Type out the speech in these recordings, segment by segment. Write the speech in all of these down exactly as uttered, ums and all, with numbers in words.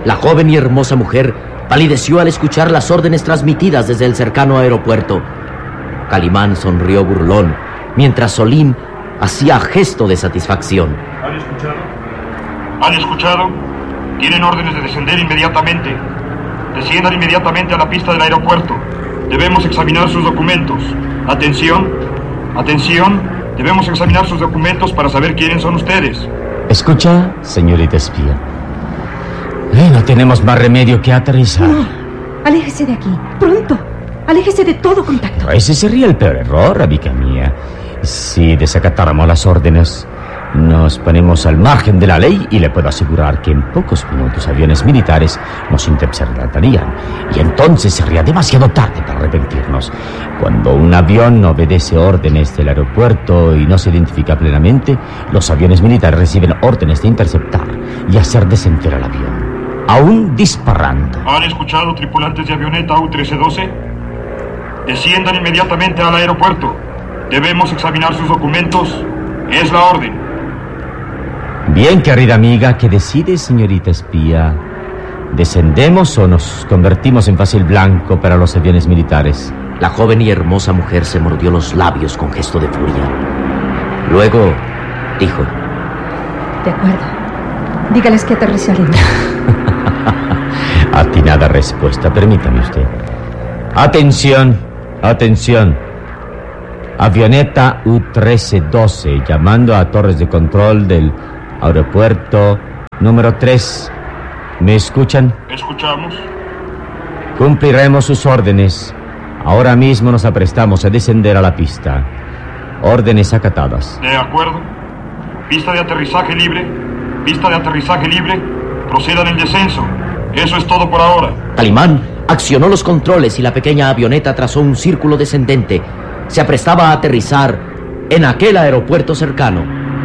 La joven y hermosa mujer palideció al escuchar las órdenes transmitidas desde el cercano aeropuerto. Calimán sonrió burlón, mientras Solim hacía gesto de satisfacción. ¿Han escuchado? ¿Han escuchado? Tienen órdenes de descender inmediatamente. Desciendan inmediatamente a la pista del aeropuerto. Debemos examinar sus documentos. Atención, atención. Debemos examinar sus documentos para saber quiénes son ustedes. Escucha, señorita espía. Eh, no tenemos más remedio que aterrizar. No, aléjese de aquí, pronto. Aléjese de todo contacto. Ese sería el peor error, amiga mía. Si desacatáramos las órdenes, nos ponemos al margen de la ley y le puedo asegurar que en pocos minutos aviones militares nos interceptarían. Y entonces sería demasiado tarde para arrepentirnos. Cuando un avión no obedece órdenes del aeropuerto y no se identifica plenamente, los aviones militares reciben órdenes de interceptar y hacer descender al avión, aún disparando. ¿Han escuchado, tripulantes de avioneta U trece doce? Desciendan inmediatamente al aeropuerto. Debemos examinar sus documentos. Es la orden. Bien, querida amiga, ¿qué decide, señorita espía? ¿Descendemos o nos convertimos en fácil blanco para los aviones militares? La joven y hermosa mujer se mordió los labios con gesto de furia. Luego dijo: De acuerdo. Dígales que aterrizaremos. Atinada respuesta, permítame usted. Atención, atención. Avioneta U trece doce, llamando a torres de control del aeropuerto número tres. ¿Me escuchan? Escuchamos. Cumpliremos sus órdenes. Ahora mismo nos aprestamos a descender a la pista. Órdenes acatadas. De acuerdo. Pista de aterrizaje libre. Pista de aterrizaje libre. Procedan el descenso. Eso es todo por ahora. Calimán accionó los controles y la pequeña avioneta trazó un círculo descendente. Se aprestaba a aterrizar en aquel aeropuerto cercano.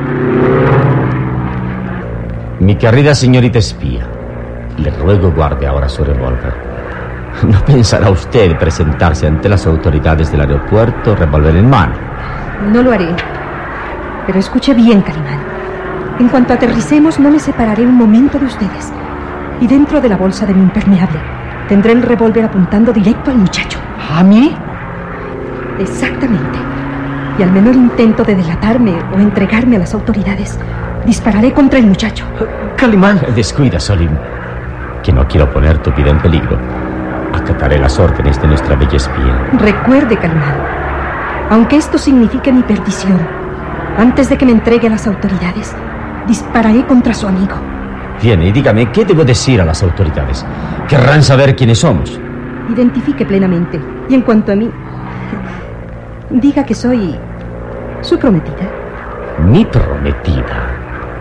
Mi querida señorita espía, le ruego guarde ahora su revólver. ¿No pensará usted presentarse ante las autoridades del aeropuerto, revólver en mano? No lo haré. Pero escuche bien, Calimán. En cuanto aterricemos, no me separaré un momento de ustedes. Y dentro de la bolsa de mi impermeable tendré el revólver apuntando directo al muchacho. ¿A mí? Exactamente. Y al menor intento de delatarme o entregarme a las autoridades, dispararé contra el muchacho. Calimán. Descuida, Solim, que no quiero poner tu vida en peligro. Acataré las órdenes de nuestra bella espía. Recuerde, Calimán, aunque esto signifique mi perdición, antes de que me entregue a las autoridades, dispararé contra su amigo. Bien, y dígame, ¿qué debo decir a las autoridades? Querrán saber quiénes somos. Identifique plenamente. Y en cuanto a mí, diga que soy su prometida. ¿Mi prometida?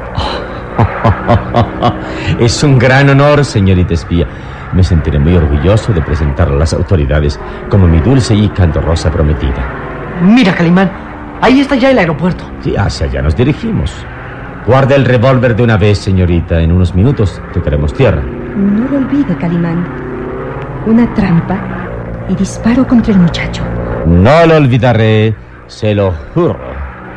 Es un gran honor, señorita espía. Me sentiré muy orgulloso de presentarla a las autoridades como mi dulce y candorosa prometida. Mira, Calimán, ahí está ya el aeropuerto. Sí, hacia allá nos dirigimos. Guarda el revólver de una vez, señorita. En unos minutos tocaremos tierra. No lo olvide, Calimán. Una trampa y disparo contra el muchacho. No lo olvidaré, se lo juro.